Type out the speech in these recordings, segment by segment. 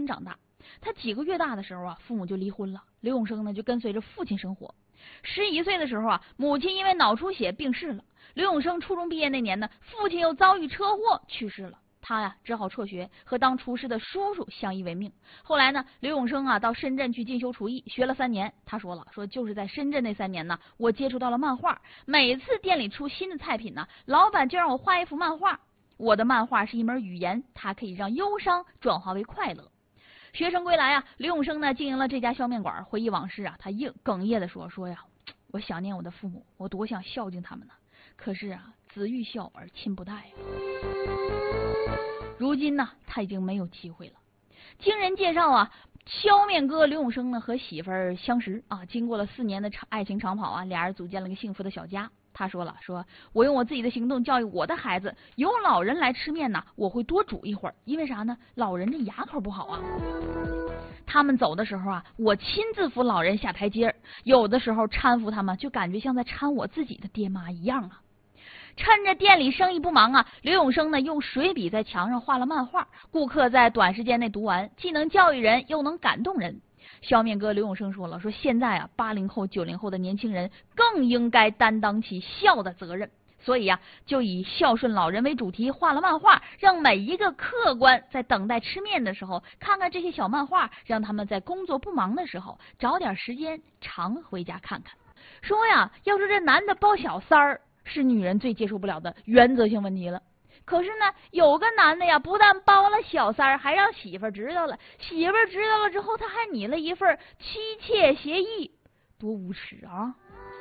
村长大。他几个月大的时候啊，父母就离婚了，刘永生呢就跟随着父亲生活。11岁的时候啊，母亲因为脑出血病逝了。刘永生初中毕业那年呢，父亲又遭遇车祸去世了。他呀只好辍学，和当厨师的叔叔相依为命。后来呢，刘永生啊到深圳去进修厨艺，学了3年。他说就是在深圳那3年呢，我接触到了漫画。每次店里出新的菜品呢，老板就让我画一幅漫画。我的漫画是一门语言，它可以让忧伤转化为快乐。学成归来啊，刘永生呢经营了这家削面馆。回忆往事啊，他哽咽的说呀，我想念我的父母，我多想孝敬他们呢。可是啊，子欲孝而亲不待呀。如今呢，他已经没有机会了。经人介绍啊，削面哥刘永生呢和媳妇儿相识啊，经过了4年的爱情长跑啊，俩人组建了个幸福的小家。他说我用我自己的行动教育我的孩子，有老人来吃面呢，我会多煮一会儿，因为啥呢？老人这牙口不好啊。他们走的时候啊，我亲自扶老人下台阶，有的时候搀扶他们，就感觉像在搀我自己的爹妈一样啊。趁着店里生意不忙啊，刘永生呢用水笔在墙上画了漫画，顾客在短时间内读完，既能教育人，又能感动人。削面哥刘永生说现在啊，80后、90后的年轻人更应该担当起孝的责任，所以啊，就以孝顺老人为主题画了漫画，让每一个客官在等待吃面的时候看看这些小漫画，让他们在工作不忙的时候找点时间常回家看看。说呀，要说这男的包小三儿是女人最接受不了的原则性问题了。可是呢，有个男的呀，不但包了小三儿，还让媳妇儿知道了。媳妇儿知道了之后，他还拟了一份妻妾协议，多无耻啊！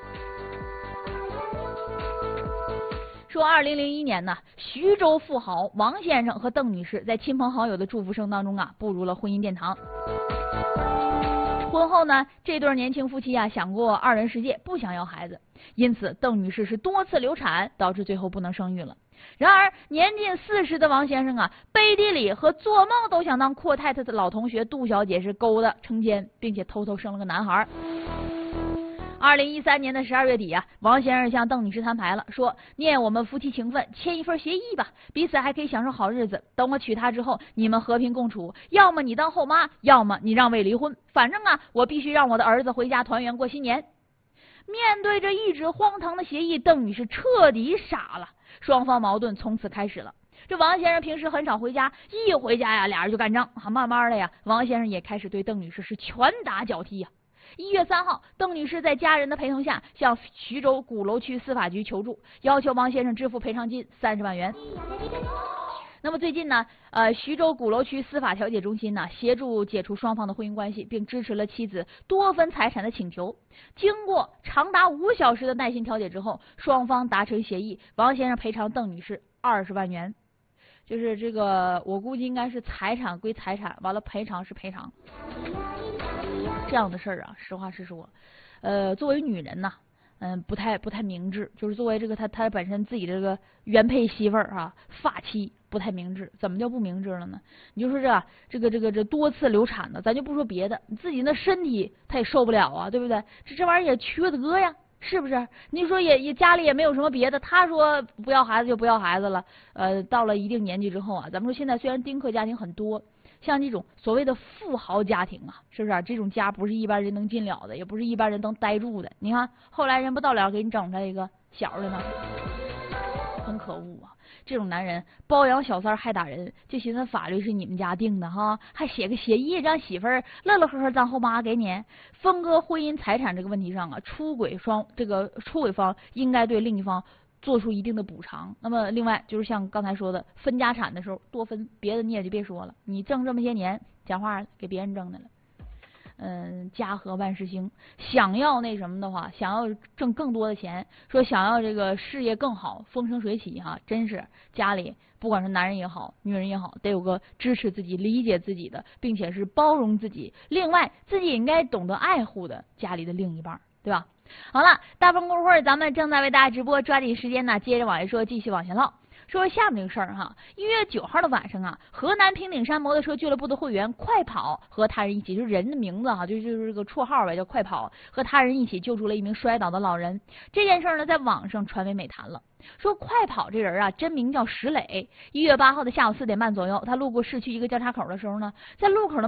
说2001年呢，徐州富豪王先生和邓女士在亲朋好友的祝福声当中啊，步入了婚姻殿堂。婚后呢，这对年轻夫妻啊想过2人世界，不想要孩子，因此邓女士是多次流产，导致最后不能生育了。然而年近40的王先生啊，背地里和做梦都想当阔太太的老同学杜小姐是勾搭成奸，并且偷偷生了个男孩。2013年的12月底啊，王先生向邓女士摊牌了，说念我们夫妻情分，签一份协议吧，彼此还可以享受好日子。等我娶她之后，你们和平共处，要么你当后妈，要么你让位离婚，反正啊，我必须让我的儿子回家团圆过新年。面对着一纸荒唐的协议，邓女士彻底傻了，双方矛盾从此开始了。这王先生平时很少回家，一回家呀，俩人就干仗啊。慢慢的呀，王先生也开始对邓女士是拳打脚踢呀。1月3号，邓女士在家人的陪同下向徐州鼓楼区司法局求助，要求王先生支付赔偿金30万元。那么最近呢，徐州鼓楼区司法调解中心呢，协助解除双方的婚姻关系，并支持了妻子多分财产的请求。经过长达5小时的耐心调解之后，双方达成协议，王先生赔偿邓女士20万元。就是这个，我估计应该是财产归财产，完了赔偿是赔偿。这样的事儿啊，实话实说，作为女人呐，不太明智。就是作为这个她本身自己这个原配媳妇儿啊，发妻不太明智。怎么叫不明智了呢？你就说这多次流产的，咱就不说别的，你自己那身体她也受不了啊，对不对？这玩意儿也缺德呀，是不是？你说也家里也没有什么别的，他说不要孩子就不要孩子了。到了一定年纪之后啊，咱们说现在虽然丁克家庭很多，像这种所谓的富豪家庭啊，是不是这种家不是一般人能进了的，也不是一般人能待住的。你看后来人不到了给你整出来一个小的呢，很可恶啊！这种男人包养小三还打人，就寻思法律是你们家定的哈，还写个协议让媳妇儿乐乐呵呵当后妈给你。分割婚姻财产这个问题上啊，出轨方应该对另一方做出一定的补偿。那么另外就是像刚才说的，分家产的时候多分，别的你也就别说了，你挣这么些年，讲话给别人挣的了。家和万事兴，想要那什么的话，想要挣更多的钱，说想要这个事业更好，风生水起哈，真是家里不管是男人也好，女人也好，得有个支持自己、理解自己的，并且是包容自己。另外，自己应该懂得爱护的家里的另一半，对吧？好了，大风过会咱们正在为大家直播，抓紧时间呢，接着往下说，继续往下唠。说下面这个事儿哈，1月9号的晚上啊，河南平顶山摩托车俱乐部的会员快跑和他人一起，就是人的名字哈，就是这个绰号呗，叫快跑，和他人一起救助了一名摔倒的老人。这件事呢，在网上传为美谈了。说快跑这人啊，真名叫石磊。1月8号的下午4点半左右，他路过市区一个交叉口的时候呢，在路口的